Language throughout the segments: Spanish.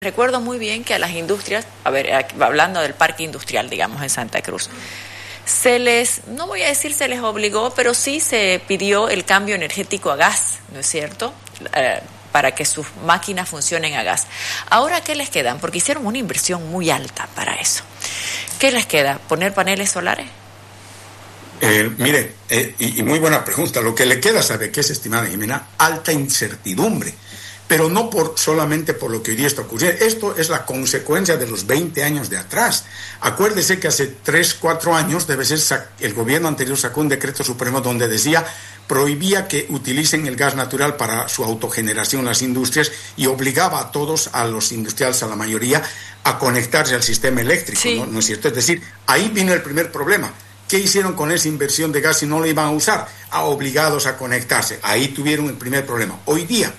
Recuerdo muy bien que a las industrias, hablando del parque industrial, digamos, en Santa Cruz, no voy a decir se les obligó, pero sí se pidió el cambio energético a gas, ¿no es cierto?, para que sus máquinas funcionen a gas. Ahora, ¿qué les quedan? Porque hicieron una inversión muy alta para eso. ¿Qué les queda? ¿Poner paneles solares? Mire, y muy buena pregunta. Lo que le queda, ¿sabe qué es, estimada Jimena? Alta incertidumbre. Pero no solamente por lo que hoy día está ocurriendo. Esto es la consecuencia de los 20 años de atrás. Acuérdese que hace 3, 4 años, el gobierno anterior sacó un decreto supremo donde prohibía que utilicen el gas natural para su autogeneración las industrias y obligaba a todos, a los industriales, a la mayoría, a conectarse al sistema eléctrico, sí. ¿No es cierto? Es decir, ahí vino el primer problema. ¿Qué hicieron con esa inversión de gas si no la iban a usar? Obligados a conectarse. Ahí tuvieron el primer problema. Hoy día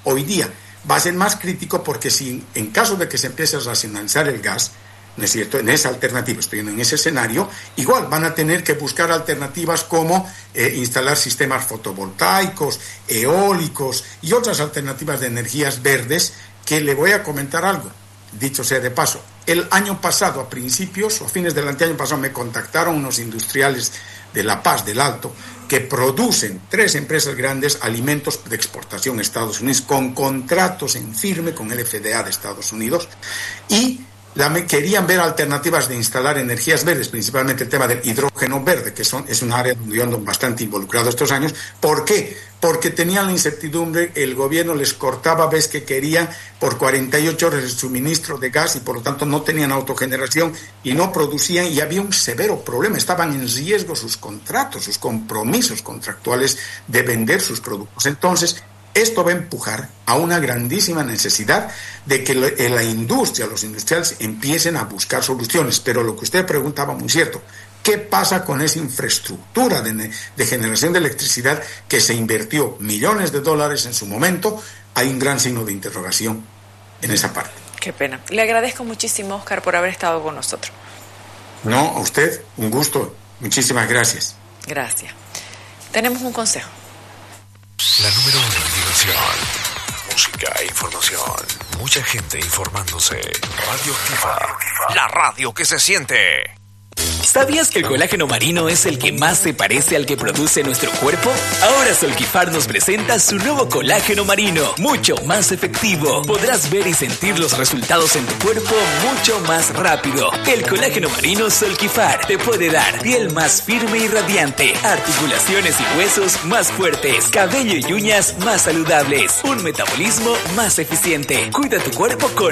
va a ser más crítico porque si en caso de que se empiece a racionalizar el gas, ¿no es cierto?, en esa alternativa, en ese escenario, igual van a tener que buscar alternativas como instalar sistemas fotovoltaicos, eólicos y otras alternativas de energías verdes, que le voy a comentar algo, dicho sea de paso. El año pasado, a principios o a fines del año pasado, me contactaron unos industriales de La Paz, del Alto, que producen 3 empresas grandes alimentos de exportación a Estados Unidos con contratos en firme con el FDA de Estados Unidos y querían ver alternativas de instalar energías verdes, principalmente el tema del hidrógeno verde, que es un área donde yo ando bastante involucrado estos años. ¿Por qué? Porque tenían la incertidumbre, el gobierno les cortaba, ves que querían por 48 horas el suministro de gas y por lo tanto no tenían autogeneración y no producían, y había un severo problema, estaban en riesgo sus contratos, sus compromisos contractuales de vender sus productos. Entonces, esto va a empujar a una grandísima necesidad de que la industria, los industriales empiecen a buscar soluciones. Pero lo que usted preguntaba, muy cierto, ¿qué pasa con esa infraestructura de generación de electricidad que se invirtió millones de dólares en su momento? Hay un gran signo de interrogación en esa parte. Qué pena. Le agradezco muchísimo, Oscar, por haber estado con nosotros. No, a usted, un gusto. Muchísimas gracias. Gracias. Tenemos un consejo. La número 1 en diversión, música e información. Mucha gente informándose. Radio Activa, la radio que se siente. ¿Sabías que el colágeno marino es el que más se parece al que produce nuestro cuerpo? Ahora Solquifar nos presenta su nuevo colágeno marino, mucho más efectivo. Podrás ver y sentir los resultados en tu cuerpo mucho más rápido. El colágeno marino Solquifar te puede dar piel más firme y radiante, articulaciones y huesos más fuertes, cabello y uñas más saludables, un metabolismo más eficiente. Cuida tu cuerpo con